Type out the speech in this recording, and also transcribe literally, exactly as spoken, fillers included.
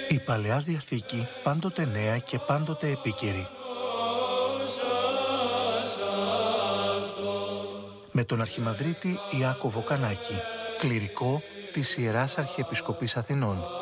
Η Παλαιά Διαθήκη πάντοτε νέα και πάντοτε επίκαιρη. Με τον Αρχιμανδρίτη Ιάκωβο Κανάκη, κληρικό της Ιεράς Αρχιεπισκοπής Αθηνών.